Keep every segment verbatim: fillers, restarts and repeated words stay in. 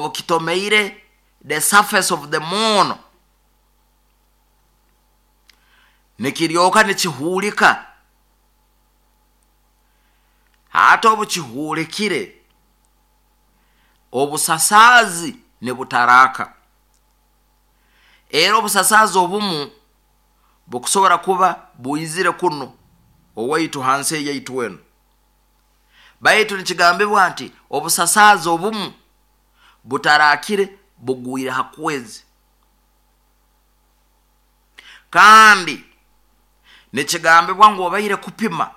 obukitomeire the surface of the moon nikiryoka nikihulika hata obukihulikire obusasazi ne butaraka era obusasazi obumu bukusobora kuba buyizire kuno owaitu hanse yaitu wenu baitu nikigambibwa nti obusasazi obumu butarakire bugwire hakwezi kandi nikigambibwa ngo obaire kupima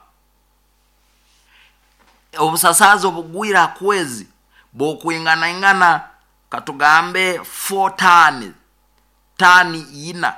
obusasazi obugwire hakwezi bokuingana ingana katugambe four tani tani ina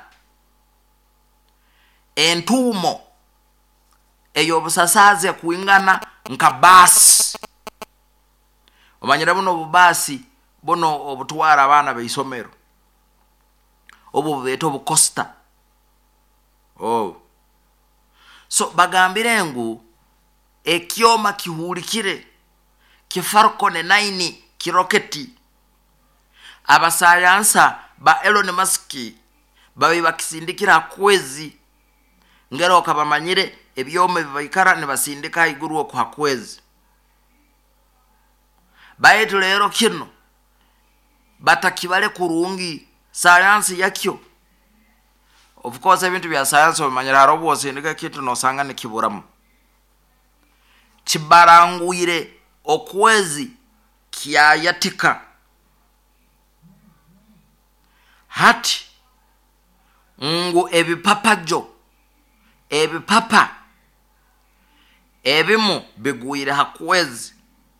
entumo eyo obusasazi kuingana nka basi omanyira buno obubasi bono obutwara abana beisomero obu beto obukosta oh so bagambire ngu ekyoma kihulikire kifarko ne nine kiroketi abasayansa ba Elon Musk bawe bakisindikira kwezi ngero okabamanyire ebyoma bibaikara ne basindika iguru okwa kwezi baetu lero kino batakibale kurungi science yakyo of course ebintu bya science omanyira robo sindika kitu no sanga ne kiburamu kibaranguire okwezi kyayatika hati ngu ebipapajo ebipapa ebimu biguire hakwezi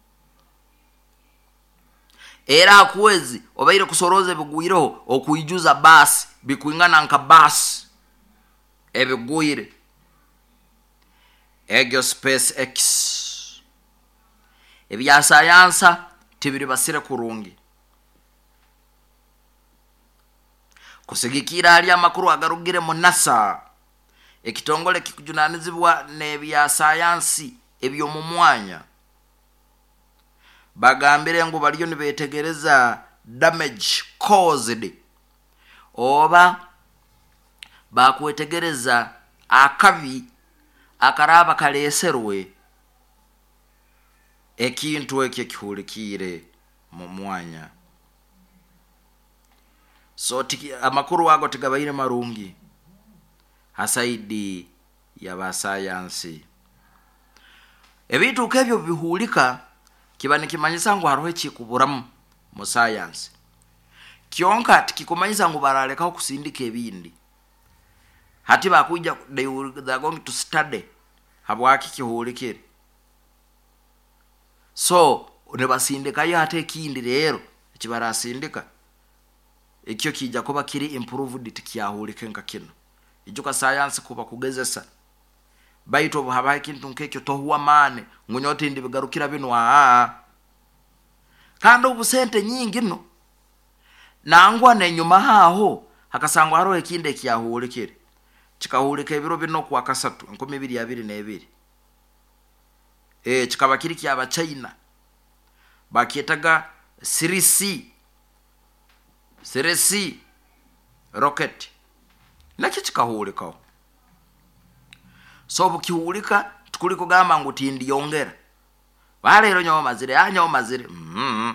era hakwezi obaire kusoroze biguireho okuijuza basi bikuingana nka basi ebiguire egyo SpaceX ebya sayansa tibiri basire kurungi kusigikira ali amakuru agarugire mu NASA ekitongole kikujunanizibwa nebya sayansi ebyo mu mwanya bagambire ngo baliyo nibetegereza damage caused oba bakwetegereza akabi akaraba kaleserwe ekintu ekye kihulikire mu mwanya so tiki, amakuru wago tigabaire marungi hasaidi ya basayansi ebitu kebyo bihulika kibani kimanyisa ngo harohe kikuburamu mu science kionka tikikumanyisa ngo baraleka okusindika ebindi hati bakuja they are going to study habwaki kihulikire so ne basindika yo hate kindi rero kibarasindika ekyo kijja kuba kiri improved tikiyahulike nka kino ijuka science kuba kugezesa baito obu habaye kintu nkekyo tohuwa mane ngunyote ndi bigarukira bino aa kandi obusente nyingi no nangwa ne nyuma haho hakasangwa haro ekinde kiyahulikire kikahulika ebiro bino kwa kasatu nkumi bibiri abiri na ebiri eh kikaba kiri kyaba China bakietaga Series C Series C rocket naki kikahulika so bukihulika tukuli kugamba ngo tindi yongera balero nyo mazire anyo mazire mhm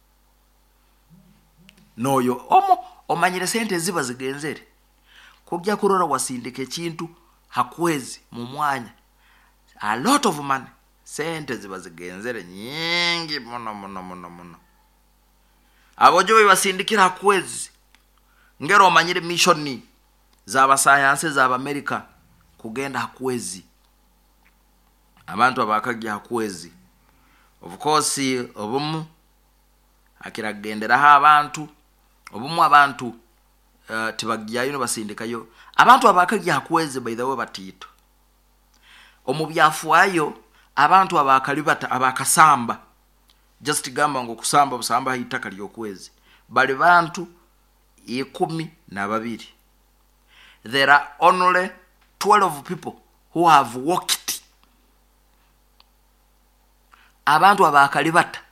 noyo omo omanyire sente ziba zigenzere kujya kurora wasindike kintu hakwezi mu mwanya a lot of money sente ziba zigenzere nyingi mono mono mono mono abojo basindikira hakwezi ngero omanyire mission za basayanse za America kugenda hakwezi abantu abakagya hakwezi of course obumu akiragendera ha abantu obumu abantu uh, tibagyayo basindikayo abantu abakagya hakwezi by the way batito omubyafuayo abantu abakalibata abakasamba just gamba ngo kusamba busamba hitaka lyokwezi bali bantu ikumi na babiri there are only twelve people who have walked abantu abakalibata